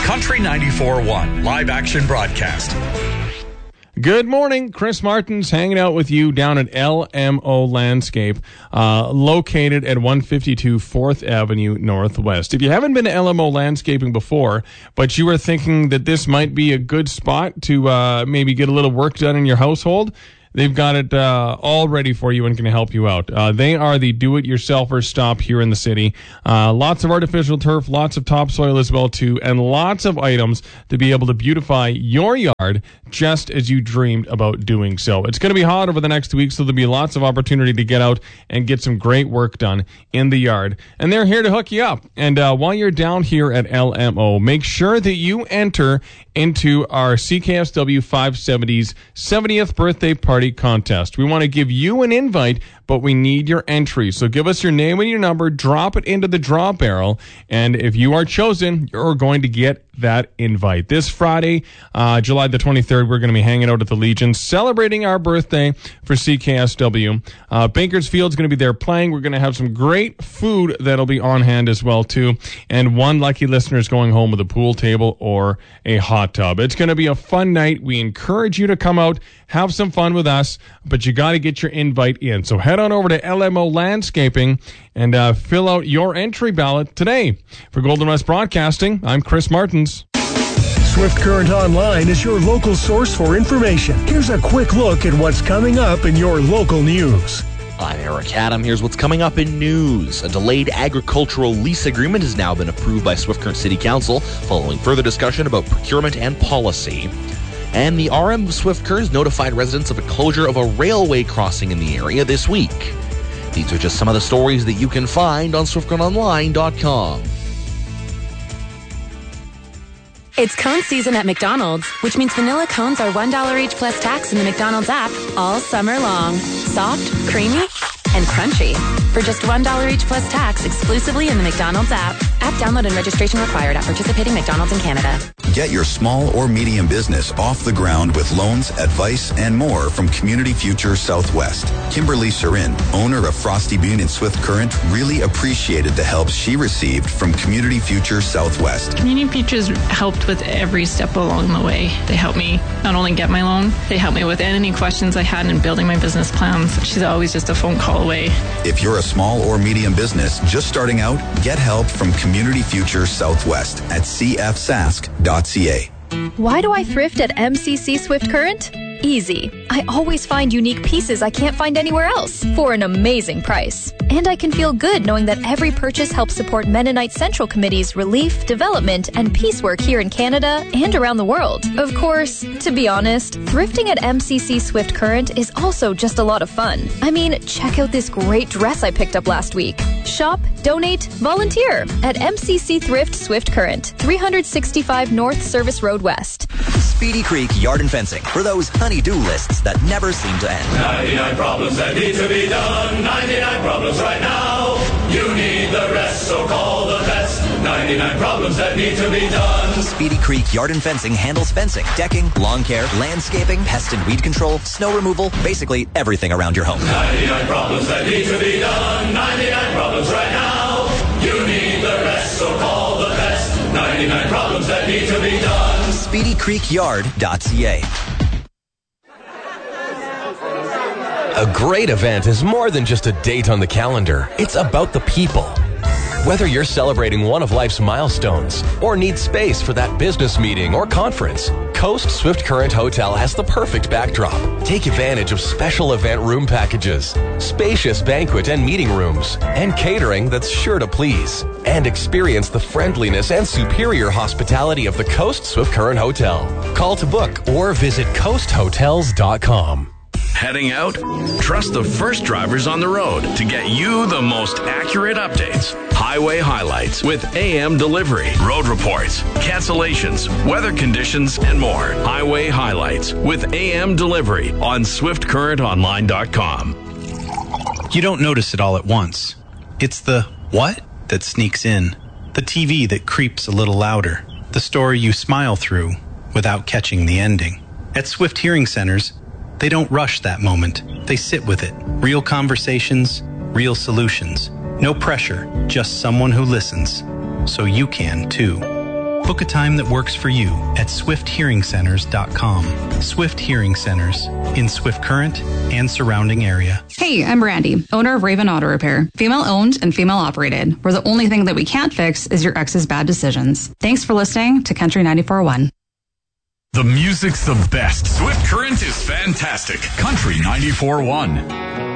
Country 94.1 live action broadcast. Good morning. Chris Martins hanging out with you down at LMO Landscape, located at 152 4th Avenue Northwest. If you haven't been to LMO Landscaping before, but you are thinking that this might be a good spot to maybe get a little work done in your household, they've got it all ready for you and can help you out. They are the do-it-yourselfer stop here in the city. Lots of artificial turf, lots of topsoil as well, too, and lots of items to be able to beautify your yard just as you dreamed about doing so. It's going to be hot over the next week, so there'll be lots of opportunity to get out and get some great work done in the yard. And they're here to hook you up. And while you're down here at LMO, make sure that you enter into our CKSW 570's 70th birthday party contest. We want to give you an invite, but we need your entry. So give us your name and your number, drop it into the draw barrel, and if you are chosen, you're going to get that invite. This Friday, July the 23rd, we're going to be hanging out at the Legion, celebrating our birthday for CKSW. Bakersfield's going to be there playing. We're going to have some great food that'll be on hand as well, too. And one lucky listener is going home with a pool table or a hot tub. It's going to be a fun night. We encourage you to come out, have some fun with us, but you got to get your invite in. So head on over to LMO Landscaping and fill out your entry ballot today. For Golden West Broadcasting, I'm Chris Martins. Swift Current Online is your local source for information. Here's a quick look at what's coming up in your local news. I'm Eric Adam. Here's what's coming up in news. A delayed agricultural lease agreement has now been approved by Swift Current City Council following further discussion about procurement and policy. And the RM of Swift Current notified residents of a closure of a railway crossing in the area this week. These are just some of the stories that you can find on SwiftCurrentOnline.com. It's cone season at McDonald's, which means vanilla cones are $1 each plus tax in the McDonald's app all summer long. Soft, creamy, and crunchy. For just $1 each plus tax exclusively in the McDonald's app. App download and registration required at participating McDonald's in Canada. Get your small or medium business off the ground with loans, advice, and more from Community Future Southwest. Kimberly Surin, owner of Frosty Bean and Swift Current, really appreciated the help she received from Community Future Southwest. Community Futures helped with every step along the way. They helped me not only get my loan, they helped me with any questions I had in building my business plans. She's always just a phone call away. If you're a small or medium business just starting out, get help from Community Future Southwest at cfsask.ca. Why do I thrift at MCC Swift Current? Easy. I always find unique pieces I can't find anywhere else for an amazing price. And I can feel good knowing that every purchase helps support Mennonite Central Committee's relief, development, and peace work here in Canada and around the world. Of course, to be honest, thrifting at MCC Swift Current is also just a lot of fun. I mean, check out this great dress I picked up last week. Shop, donate, volunteer at MCC Thrift Swift Current, 365 North Service Road West. Speedy Creek Yard and Fencing for those honey-do lists that never seem to end. 99 problems that need to be done. 99 problems right now. You need the rest, so call the best. 99 problems that need to be done. Speedy Creek Yard and Fencing handles fencing, decking, lawn care, landscaping, pest and weed control, snow removal, basically everything around your home. 99 problems that need to be done. 99 problems right now. You need the rest, so call the best. 99 problems that need to be done. SpeedyCreekYard.ca. A great event is more than just a date on the calendar. It's about the people. Whether you're celebrating one of life's milestones or need space for that business meeting or conference, Coast Swift Current Hotel has the perfect backdrop. Take advantage of special event room packages, spacious banquet and meeting rooms, and catering that's sure to please. And experience the friendliness and superior hospitality of the Coast Swift Current Hotel. Call to book or visit coasthotels.com. Heading out? Trust the first drivers on the road to get you the most accurate updates. Highway highlights with AM delivery, road reports, cancellations, weather conditions, and more. Highway highlights with AM delivery on SwiftCurrentOnline.com. You don't notice it all at once. It's the what that sneaks in, the TV that creeps a little louder, the story you smile through without catching the ending. At Swift Hearing Centers, they don't rush that moment. They sit with it. Real conversations, real solutions. No pressure, just someone who listens. So you can too. Book a time that works for you at swifthearingcenters.com. Swift Hearing Centers in Swift Current and surrounding area. Hey, I'm Brandy, owner of Raven Auto Repair. Female owned and female operated, where the only thing that we can't fix is your ex's bad decisions. Thanks for listening to Country 94.1. The music's the best. Swift Current is fantastic. Country 94.1.